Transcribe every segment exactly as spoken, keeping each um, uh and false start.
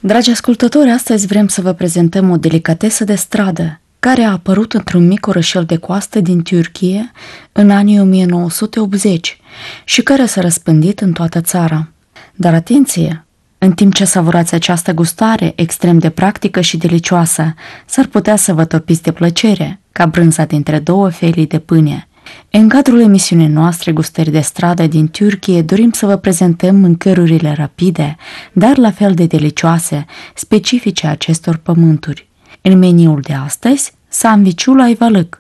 Dragi ascultători, astăzi vrem să vă prezentăm o delicatesă de stradă care a apărut într-un mic orășel de coastă din Turcia în anii o mie nouă sute optzeci și care s-a răspândit în toată țara. Dar atenție! În timp ce savurați această gustare extrem de practică și delicioasă, s-ar putea să vă topiți de plăcere, ca brânza dintre două felii de pâine. În cadrul emisiunii noastre Gustări de stradă din Turcia dorim să vă prezentăm mâncărurile rapide, dar la fel de delicioase, specifice acestor pământuri. În meniul de astăzi, sandvișul ayvalık.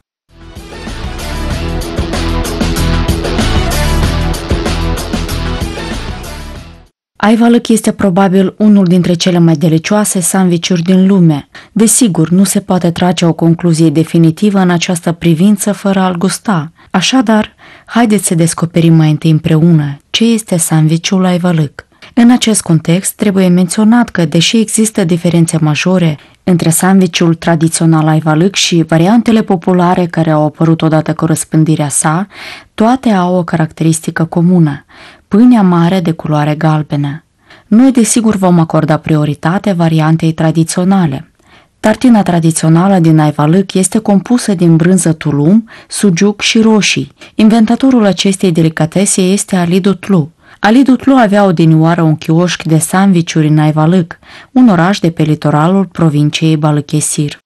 Ayvalık este probabil unul dintre cele mai delicioase sandvișuri din lume. Desigur, nu se poate trage o concluzie definitivă în această privință fără a-l gusta. Așadar, haideți să descoperim mai întâi împreună ce este sandvișul ayvalık. În acest context, trebuie menționat că, deși există diferențe majore între sandvișul tradițional ayvalık și variantele populare care au apărut odată cu răspândirea sa, toate au o caracteristică comună: pâinea mare de culoare galbenă. Noi, desigur, vom acorda prioritate variantei tradiționale. Tartina tradițională din ayvalık este compusă din brânză tulum, sucuk și roșii. Inventatorul acestei delicatese este Ali Dutlu. Ali Dutlu avea odinioară un chioșc de sandvișuri în Ayvalık, un oraș de pe litoralul provinciei Balıkesir.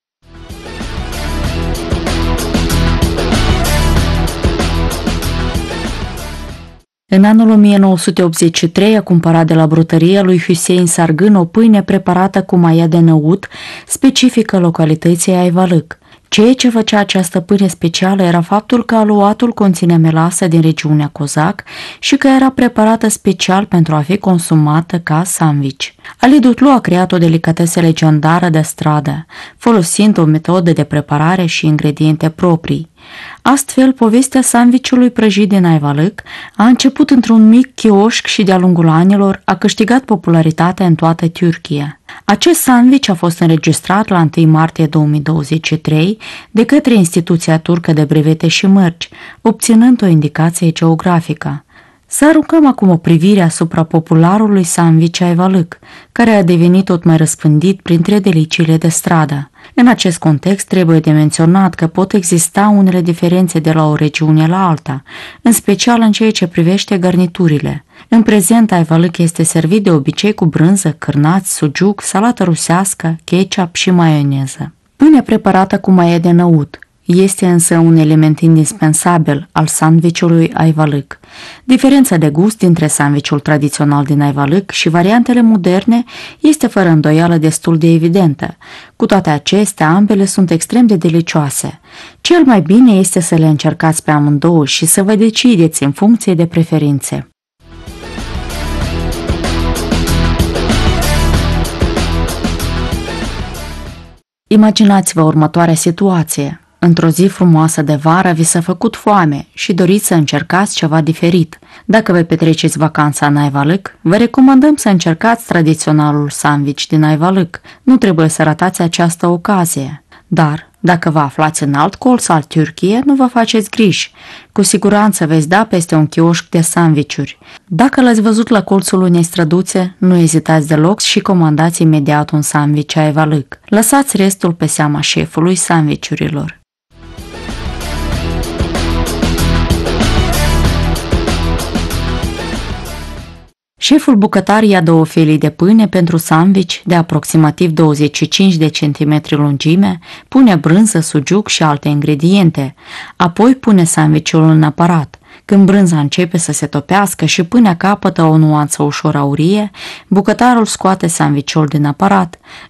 În anul o mie nouă sute optzeci și trei a cumpărat de la brutăria lui Hüseyin Sargın o pâine preparată cu maia de năut, specifică localității Ayvalık. Ceea ce făcea această pâine specială era faptul că aluatul conține melasă din regiunea Cozac și că era preparată special pentru a fi consumată ca sandwich. Ali Dutlu a creat o delicatesă legendară de stradă, folosind o metodă de preparare și ingrediente proprii. Astfel, povestea sandvișului prăjit din Ayvalık a început într-un mic chioșc și de-a lungul anilor a câștigat popularitate în toată Turcia. Acest sandwich a fost înregistrat la întâi martie două mii douăzeci și trei de către Instituția Turcă de Brevete și Mărci, obținând o indicație geografică. Să aruncăm acum o privire asupra popularului sandwich ayvalık, care a devenit tot mai răspândit printre deliciile de stradă. În acest context trebuie de menționat că pot exista unele diferențe de la o regiune la alta, în special în ceea ce privește garniturile. În prezent, ayvalık este servit de obicei cu brânză, cârnați, sucuk, salată rusească, ketchup și maioneză. Pâinea preparată cu maie de năut este însă un element indispensabil al sandvișului ayvalık. Diferența de gust dintre sandvișul tradițional din Ayvalık și variantele moderne este fără îndoială destul de evidentă. Cu toate acestea, ambele sunt extrem de delicioase. Cel mai bine este să le încercați pe amândouă și să vă decideți în funcție de preferințe. Imaginați-vă următoarea situație. Într-o zi frumoasă de vară vi s-a făcut foame și doriți să încercați ceva diferit. Dacă vă petreceți vacanța în Ayvalık, vă recomandăm să încercați tradiționalul sandwich din Ayvalık. Nu trebuie să ratați această ocazie. Dar, dacă vă aflați în alt colț al Turciei, nu vă faceți griji. Cu siguranță veți da peste un chioșc de sandvișuri. Dacă l-ați văzut la colțul unei străduțe, nu ezitați deloc și comandați imediat un sandwich Ayvalık. Lăsați restul pe seama șefului sandvișurilor. Șeful bucătar ia două felii de pâine pentru sandwich de aproximativ douăzeci și cinci de centimetri lungime, pune brânză, sucuk și alte ingrediente. Apoi pune sandwichul în aparat. Când brânza începe să se topească și pâinea capătă o nuanță ușor aurie, bucătarul scoate sandwichul din aparat,